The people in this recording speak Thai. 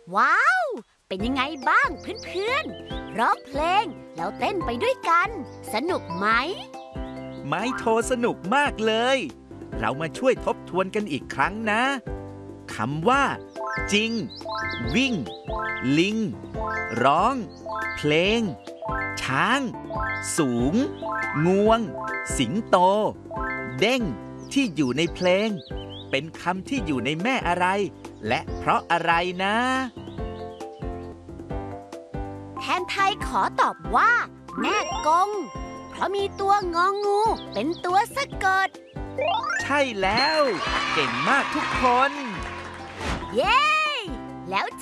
ว้าว เป็นยังไงบ้างเพื่อนๆร้องเพลงแล้วเต้นไปด้วยกัน สนุกไหมไม้โทสนุกมากเลย เรามาช่วยทบทวนกันอีกครั้งนะคำว่า จริง วิ่ง ลิง ร้อง เพลง ช้าง สูง งวง สิงโต เด้งที่อยู่ในเพลง เป็นคำที่อยู่ในแม่อะไร และเพราะอะไรนะแทนไทยขอตอบว่า แม่กง เพราะมีตัวงองูเป็นตัวสะกดใช่แล้ว เก่งมากทุกคนเย้ แล้ว